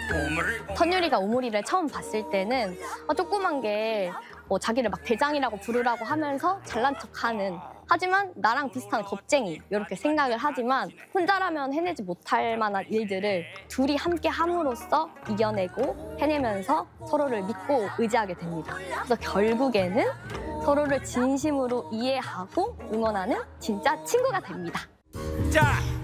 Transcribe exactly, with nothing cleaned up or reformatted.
선율이가 우물이를 처음 봤을 때는 아, 조그만 게 뭐 자기를 막 대장이라고 부르라고 하면서 잘난 척하는, 하지만 나랑 비슷한 겁쟁이 이렇게 생각을 하지만 혼자라면 해내지 못할 만한 일들을 둘이 함께 함으로써 이겨내고 해내면서 서로를 믿고 의지하게 됩니다. 그래서 결국에는 서로를 진심으로 이해하고 응원하는 진짜 친구가 됩니다. 자,